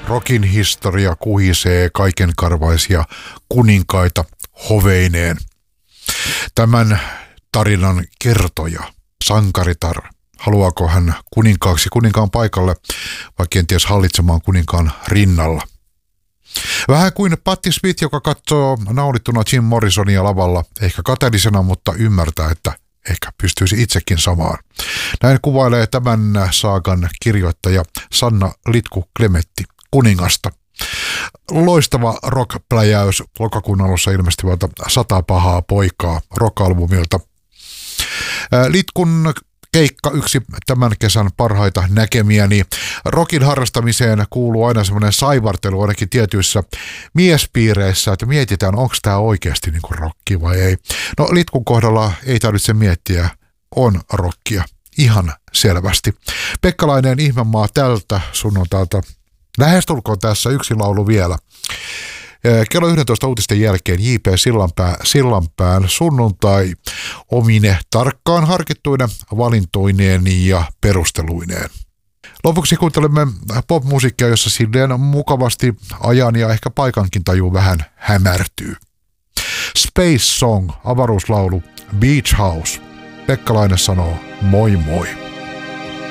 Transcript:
Rokin historia kuhisee kaikenkarvaisia kuninkaita hoveineen. Tämän tarinan kertoja, sankaritar, haluaako hän kuninkaaksi kuninkaan paikalle vai kenties hallitsemaan kuninkaan rinnalla? Vähän kuin Patti Smith, joka katsoo naulittuna Jim Morrisonia lavalla, ehkä kateellisena, mutta ymmärtää, että ehkä pystyisi itsekin samaan. Näin kuvailee tämän saagan kirjoittaja Sanna Litku-Klemetti kuningasta. Loistava rock-pläjäys lokakuun alussa ilmestyvältä 100 pahaa poikaa rock-albumilta. Litkun keikka yksi tämän kesän parhaita näkemiäni. Rockin harrastamiseen kuuluu aina semmoinen saivartelu ainakin tietyissä miespiireissä, että mietitään, onko tämä oikeasti niin kuin rocki vai ei. No Litkun kohdalla ei tarvitse miettiä, on rockia ihan selvästi. Pekkalainen Ihmemaa tältä sunnuntailta. Lähestulkoon tässä yksi laulu vielä. Kello 11 uutisten jälkeen J.P. Sillanpään sunnuntai omine tarkkaan harkittuine valintoineen ja perusteluineen. Lopuksi kuuntelemme popmusiikkia, jossa silleen mukavasti ajan ja ehkä paikankin taju vähän hämärtyy. Space Song, avaruuslaulu, Beach House. Pekkalainen sanoo moi moi.